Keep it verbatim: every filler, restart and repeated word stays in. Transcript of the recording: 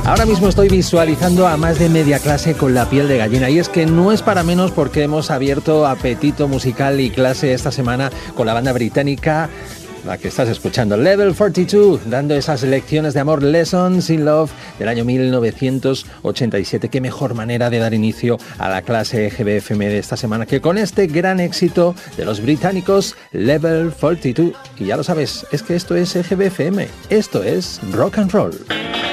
Ahora mismo estoy visualizando a más de media clase con la piel de gallina, y es que no es para menos porque hemos abierto apetito musical y clase esta semana con la banda británica, la que estás escuchando, Level cuarenta y dos, dando esas lecciones de amor, Lessons in Love, del año mil novecientos ochenta y siete. Qué mejor manera de dar inicio a la clase G B F M de esta semana que con este gran éxito de los británicos, Level cuarenta y dos. Y ya lo sabes, es que esto es G B F M, esto es Rock and Roll.